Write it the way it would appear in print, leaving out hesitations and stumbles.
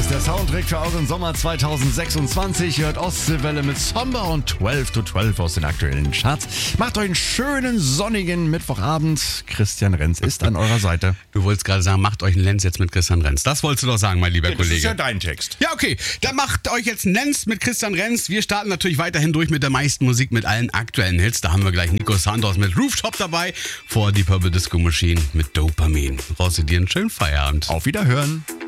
ist der Soundtrack für euren Sommer 2026. Ihr hört Ostseewelle mit Somber und 12 to 12 aus den aktuellen Charts. Macht euch einen schönen sonnigen Mittwochabend. Christian Renz ist an eurer Seite. Du wolltest gerade sagen, macht euch einen Lenz jetzt mit Christian Renz. Das wolltest du doch sagen, mein lieber Kollege. Das ist ja dein Text. Ja, okay. Dann macht euch jetzt einen Lenz mit Christian Renz. Wir starten natürlich weiterhin durch mit der meisten Musik, mit allen aktuellen Hits. Da haben wir gleich Nico Santos mit Rooftop dabei. Vor die Purple Disco Machine mit Dopamin. Rossi, dir einen schönen Feierabend. Auf Wiederhören.